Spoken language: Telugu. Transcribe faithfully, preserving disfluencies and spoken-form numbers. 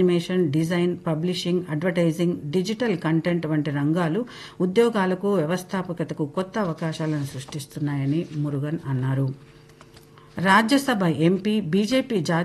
Animation, design, publishing, advertising, digital content వంటి రంగాలు ఉద్యోగాలకు, వ్యవస్థాపకతకు కొత్త అవకాశాలను సృష్టిస్తున్నాయని మురుగన్ అన్నారు. రాజ్యసభ ఎంపీ, బీజేపీ జాతీయ